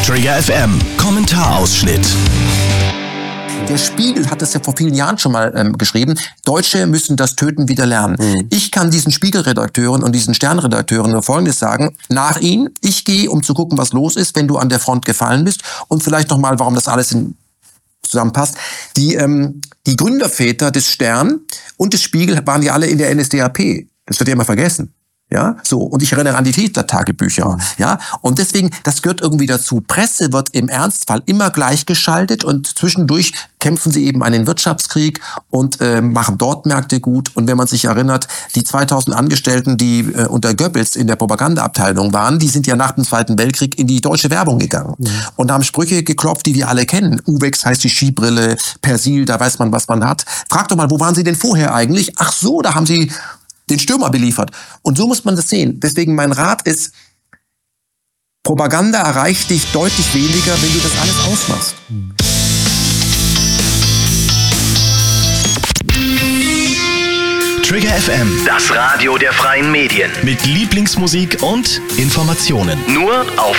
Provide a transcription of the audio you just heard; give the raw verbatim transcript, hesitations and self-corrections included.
Trigger F M Kommentarausschnitt. Der Spiegel hat das ja vor vielen Jahren schon mal ähm, geschrieben. Deutsche müssen das Töten wieder lernen. Mhm. Ich kann diesen Spiegelredakteuren und diesen Sternredakteuren nur Folgendes sagen. Nach ihnen, ich gehe, um zu gucken, was los ist, wenn du an der Front gefallen bist. Und vielleicht nochmal, warum das alles in, zusammenpasst. Die, ähm, die Gründerväter des Stern und des Spiegel waren ja alle in der N S D A P. Das wird ja immer vergessen. Ja, so. Und ich erinnere an die Täter-Tagebücher. Ja, und deswegen, das gehört irgendwie dazu. Presse wird im Ernstfall immer gleichgeschaltet und zwischendurch kämpfen sie eben einen Wirtschaftskrieg und äh, machen dort Märkte gut. Und wenn man sich erinnert, die zweitausend Angestellten, die äh, unter Goebbels in der Propagandaabteilung waren, die sind ja nach dem Zweiten Weltkrieg in die deutsche Werbung gegangen mhm. und haben Sprüche geklopft, die wir alle kennen. Uwex heißt die Skibrille, Persil, da weiß man, was man hat. Frag doch mal, wo waren sie denn vorher eigentlich? Ach so, da haben sie den Stürmer beliefert. Und so muss man das sehen. Deswegen mein Rat ist, Propaganda erreicht dich deutlich weniger, wenn du das alles ausmachst. Trigger F M, das Radio der freien Medien. mit Lieblingsmusik und Informationen. Nur auf